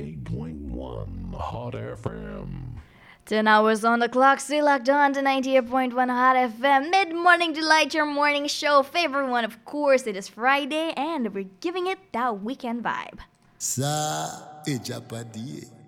98.1 Hot FM. 10 hours on the clock, still locked on to 98.1 Hot FM. Mid-morning delight, your morning show. Favorite one, of course, it is Friday, and we're giving it that weekend vibe. Sa Ejapadi.